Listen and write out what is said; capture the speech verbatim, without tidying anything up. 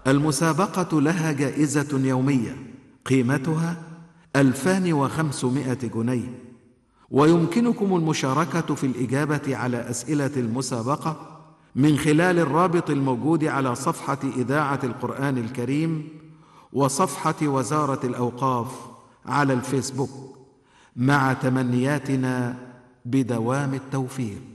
المسابقة لها جائزة يومية قيمتها ألفان وخمسمائة جنيه، ويمكنكم المشاركة في الإجابة على أسئلة المسابقة من خلال الرابط الموجود على صفحة إذاعة القرآن الكريم وصفحة وزارة الأوقاف على الفيسبوك، مع تمنياتنا بدوام التوفيق.